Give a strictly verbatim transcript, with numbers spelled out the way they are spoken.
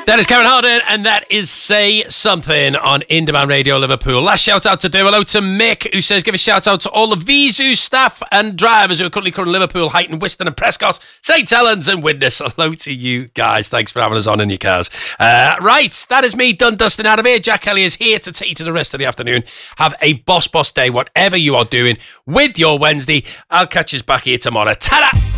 That is Karen Harden, and that is Say Something on In Demand Radio Liverpool. Last shout out to do hello to Mick, who says, give a shout out to all the Visu staff and drivers who are currently covering Liverpool, Huyton, Wiston and Prescott, Saint Helens and Widnes. Hello to you guys. Thanks for having us on in your cars. Uh, right, that is me done dusting out of here. Jack Kelly is here to take you to the rest of the afternoon. Have a boss boss day, whatever you are doing with your Wednesday. I'll catch you back here tomorrow. Ta-da!